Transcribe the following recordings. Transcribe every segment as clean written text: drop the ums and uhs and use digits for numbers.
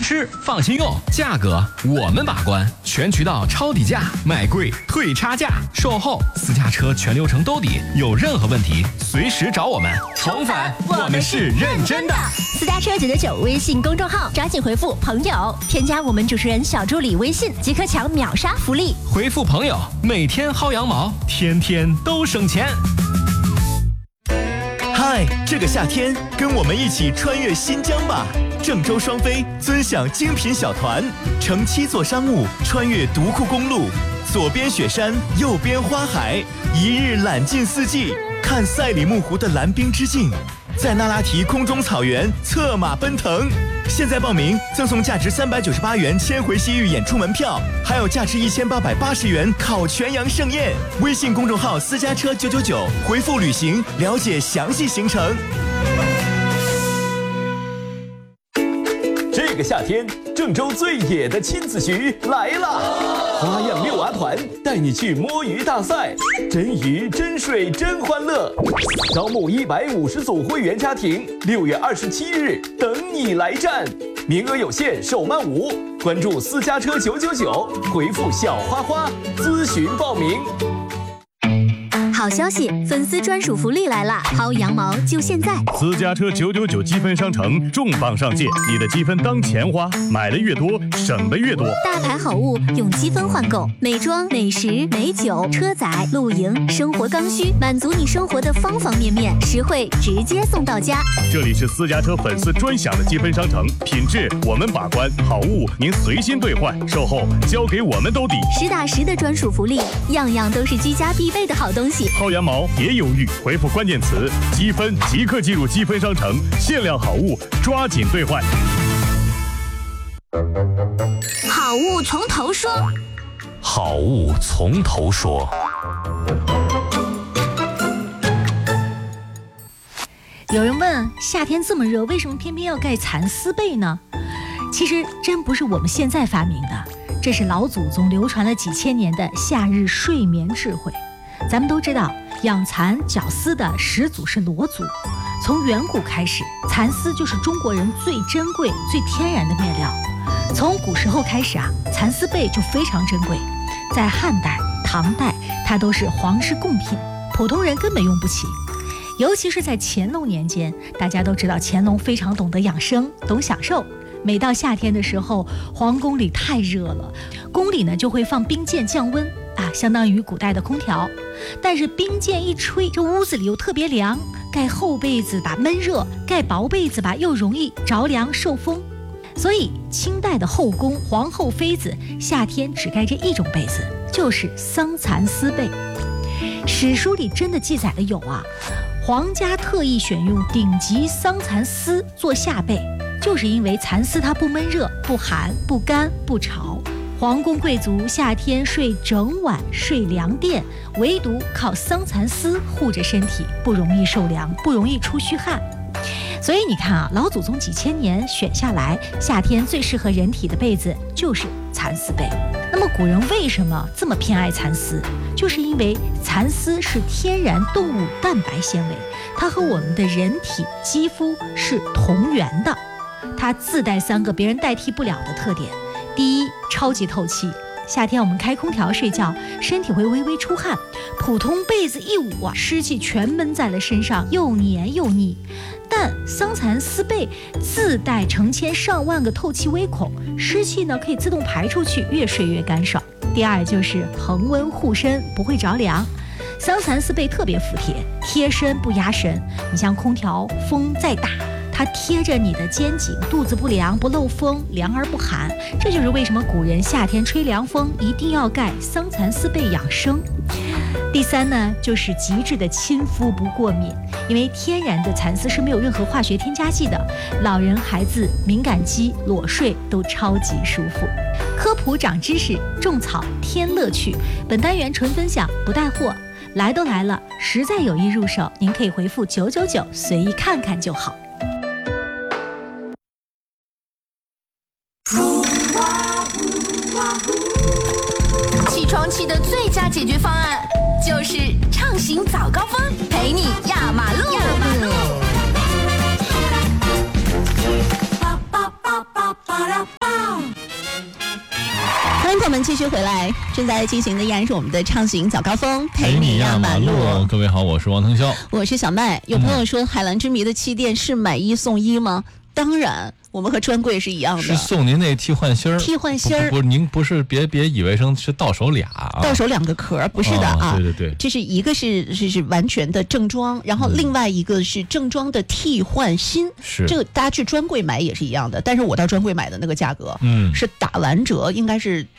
吃放心用，价格我们把关，全渠道抄底价，买贵退差价，售后私家车全流程兜底，有任何问题随时找我们。重返，我们是认真的。 私家车999微信公众号，抓紧回复朋友，添加我们主持人小助理微信，即可抢秒杀福利。 回复朋友，每天薅羊毛，天天都省钱。 嗨，这个夏天跟我们一起穿越新疆吧！郑州双飞尊享精品小团，乘7座商务穿越独库公路，左边雪山，右边花海，一日览尽四季，看赛里木湖的蓝冰之境，在那拉提空中草原策马奔腾。现在报名赠送价值398元千回西域演出门票，还有价值1880元烤全羊盛宴。微信公众号私家车999，回复旅行了解详细行程。这个夏天，郑州最野的亲子局来了！花样遛娃团带你去摸鱼大赛，真鱼真水真欢乐。招募150组会员家庭，6月27日等你来战，名额有限，手慢无。关注私家车999，回复小花花咨询报名。 好消息，粉丝专属福利来了！薅羊毛就现在！ 私家车999积分商城重磅上线，你的积分当钱花，买的越多，省的越多。 大牌好物用积分换购，美妆、美食、美酒、车载、露营、生活刚需，满足你生活的方方面面，实惠直接送到家。 这里是私家车粉丝专享的积分商城，品质我们把关，好物您随心兑换，售后交给我们兜底。 实打实的专属福利，样样都是居家必备的好东西。 薅羊毛别犹豫，回复关键词积分即刻进入积分商城，限量好物抓紧兑换。 好物从头说， 好物从头说。 有人问，夏天这么热，为什么偏偏要盖蚕丝被呢？其实真不是我们现在发明的，这是老祖宗流传了几千年的夏日睡眠智慧。咱们都知道，养蚕绞丝的始祖是罗祖。从远古开始，蚕丝就是中国人最珍贵、最天然的面料。从古时候开始啊，蚕丝被就非常珍贵，在汉代、唐代，它都是皇室贡品，普通人根本用不起。尤其是在乾隆年间，大家都知道乾隆非常懂得养生，懂享受。每到夏天的时候，皇宫里太热了，宫里呢就会放冰箭降温啊，相当于古代的空调。但是冰箭一吹，这屋子里又特别凉，盖厚被子吧闷热，盖薄被子吧又容易着凉受风。所以清代的后宫皇后妃子夏天只盖这一种被子，就是桑蚕丝被。史书里真的记载的有啊，皇家特意选用顶级桑蚕丝做夏被，就是因为蚕丝它不闷热、不寒、不干、不潮。皇宫贵族夏天睡整晚睡凉垫，唯独靠桑蚕丝护着身体，不容易受凉，不容易出虚汗。所以你看啊，老祖宗几千年选下来，夏天最适合人体的被子就是蚕丝被。那么古人为什么这么偏爱蚕丝？就是因为蚕丝是天然动物蛋白纤维，它和我们的人体肌肤是同源的，它自带3个别人代替不了的特点。第一，超级透气。夏天我们开空调睡觉，身体会微微出汗，普通被子一捂啊，湿气全闷在了身上，又黏又腻。但桑蚕丝被自带成千上万个透气微孔，湿气呢可以自动排出去，越睡越干爽。第二就是恒温护身，不会着凉。桑蚕丝被特别服帖，贴身不压身。你像空调风再大，它贴着你的肩颈，肚子不凉不漏风，凉而不寒。这就是为什么古人夏天吹凉风一定要盖桑蚕丝被养生。第三呢，就是极致的亲肤不过敏，因为天然的蚕丝是没有任何化学添加剂的，老人、孩子、敏感肌裸睡都超级舒服。科普长知识，种草添乐趣。本单元纯分享，不带货。来都来了，实在有意入手，您可以回复999，随意看看就好。 起床气的最佳解决方案就是畅行早高峰，陪你压马路。 我们继续回来，正在进行的依然是我们的畅行早高峰，陪你压马路。 各位好，我是王腾霄， 我是小麦。有朋友说海蓝之谜的气垫是买1送1吗？当然，我们和专柜是一样的， 是送您那替换芯儿。 替换芯儿， 不，您不是别以为是到手俩啊， 到手2个壳，不是的啊。 对对对， 这是一个是完全的正装，然后另外一个是正装的替换芯。 是这个大家去专柜买也是一样的，但是我到专柜买的那个价格，是打完折应该是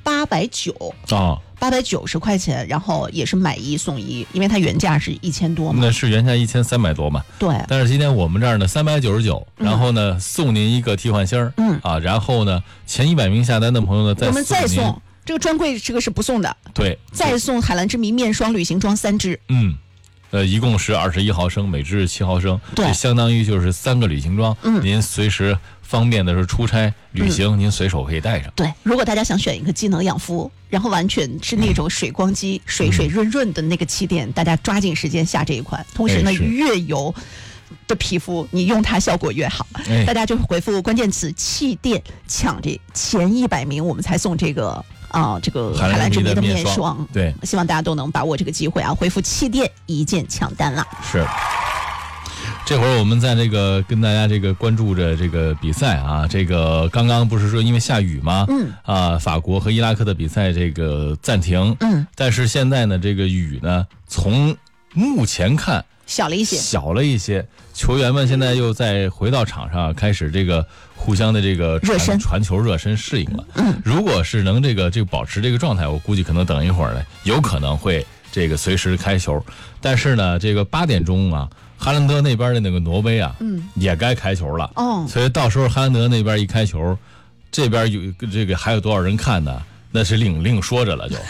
890 啊。 890块钱，然后也是买1送1，因为它原价是1000多嘛。 那是原价1300多嘛。 对。 但是今天我们这儿呢399，然后呢送您一个替换芯儿，然后呢前100名下单的朋友呢我们再送这个专柜，这个是不送的。 对。 再送海蓝之谜面霜旅行装3支。 一共是21毫升，每支7毫升， 对， 这相当于就是3个旅行装。您随时方便的时候出差旅行，您随手可以带上。 对，如果大家想选一个机能养肤，然后完全是那种水光肌、水润润的那个气垫，大家抓紧时间下这一款。同时呢，越油的皮肤你用它效果越好。大家就回复关键词气垫，抢这前100名，我们才送这个。这个海蓝之谜的面霜， 对， 希望大家都能把握这个机会啊！回复气垫一键抢单了。 是，这会儿我们在这个跟大家这个关注着这个比赛啊，这个刚刚不是说因为下雨吗？法国和伊拉克的比赛这个暂停，但是现在呢，这个雨呢，从目前看小了一些，球员们现在又再回到场上，开始这个互相的这个传球热身适应了。如果是能这个保持这个状态，我估计可能等一会儿呢，有可能会这个随时开球。但是呢，这个8点钟啊，哈兰德那边的那个挪威啊，也该开球了。所以到时候哈兰德那边一开球，这边有这个还有多少人看呢？那是另说着了就。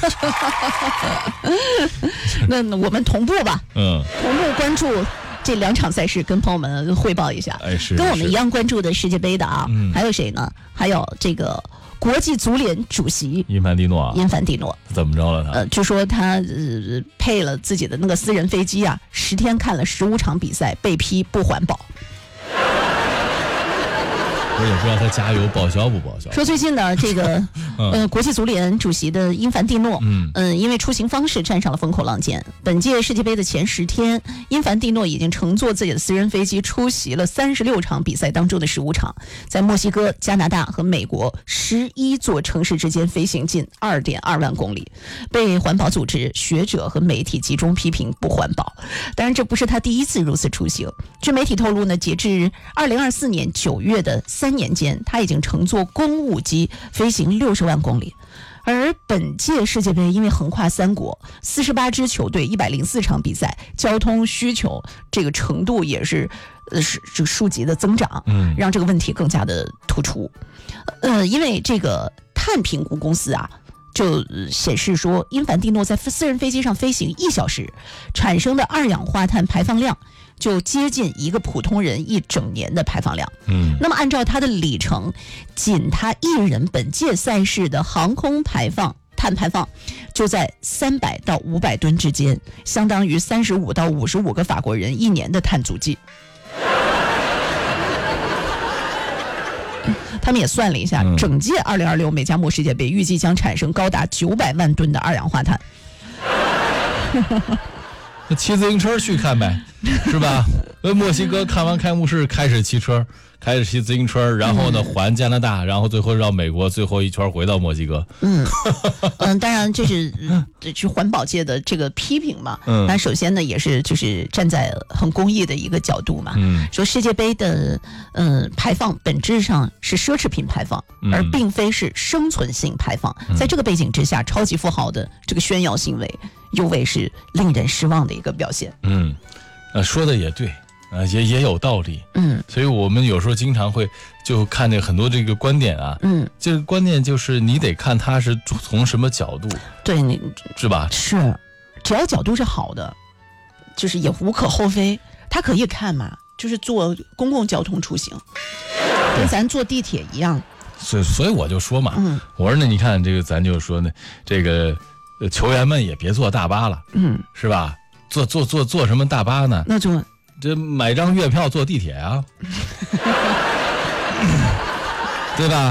那我们同步吧，同步关注这2场赛事，跟朋友们汇报一下。 是跟我们一样关注的世界杯的啊，还有谁呢？还有这个国际足联主席因凡蒂诺怎么着了他？ 据说他配了自己的那个私人飞机啊，10天看了15场比赛，被批不环保。 我也不知道他加油报销不报销。 说最近呢，这个国际足联主席的因凡蒂诺，因为出行方式站上了风口浪尖。本届世界杯的前10天，因凡蒂诺已经乘坐自己的私人飞机出席了36场比赛当中的15场，在墨西哥、加拿大和美国11座城市之间飞行近2.2万公里，被环保组织、学者和媒体集中批评不环保。当然，这不是他第一次如此出行。据媒体透露呢，截至2024年9月的3年间，他已经乘坐公务机飞行60万公里。而本届世界杯因为横跨3国，48支球队，104场比赛，交通需求这个程度也是这个数级的增长，让这个问题更加的突出。因为这个碳评估公司啊，就显示说，因凡蒂诺在私人飞机上飞行1小时，产生的二氧化碳排放量就接近一个普通人1整年的排放量。那么按照他的里程，仅他一人本届赛事的航空碳排放就在300到500吨之间，相当于35到55个法国人1年的碳足迹。他们也算了一下，整届2026美加墨世界杯预计将产生高达900万吨的二氧化碳。 那骑自行车去看呗，是吧？墨西哥看完开幕式开始骑自行车，然后呢环加拿大，然后最后绕美国，最后一圈回到墨西哥。 当然这是环保界的这个批评嘛。那首先呢也是就是站在很公益的一个角度嘛。说世界杯的排放本质上是奢侈品排放，而并非是生存性排放。在这个背景之下，超级富豪的这个炫耀行为，尤为是令人失望的一个表现。 说的也对。也有道理，所以我们有时候经常会就看那很多这个观点啊，这个观念就是你得看他是从什么角度， 对，你是吧？ 是，只要角度是好的，就是也无可厚非。他可以看嘛，就是坐公共交通出行，跟咱坐地铁一样。 所以我就说嘛，我说那你看这个，咱就说呢，这个球员们也别坐大巴了，是吧？坐什么大巴呢？ 那就。 这买张月票坐地铁啊，对吧？